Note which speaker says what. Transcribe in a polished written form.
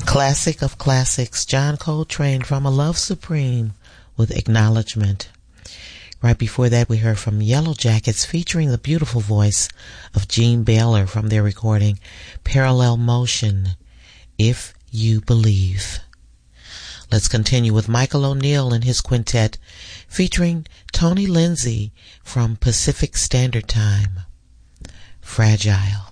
Speaker 1: Classic of classics, John Coltrane from A Love Supreme with Acknowledgement. Right before that, we heard from Yellow Jackets featuring the beautiful voice of Gene Baylor from their recording Parallel Motion, If You Believe. Let's continue with Michael O'Neill and his quintet featuring Tony Lindsay from Pacific Standard Time, Fragile.